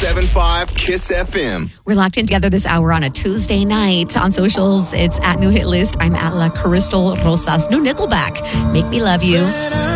107.5 Kiss FM. We're locked in together this hour on a Tuesday night. On socials, it's at New Hit List. I'm at La Crystal Rosas. New Nickelback. Make Me Love You.